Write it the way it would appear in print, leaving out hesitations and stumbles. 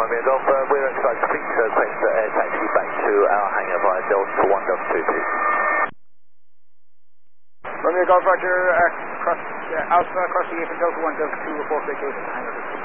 Romeo Golf, we're outside to please request air taxi back to our hangar via Delta 1 Delta 2, please. Romeo Golf, Roger, Alpha, crossing in from Delta 1 Delta 2, report vacation, hangar.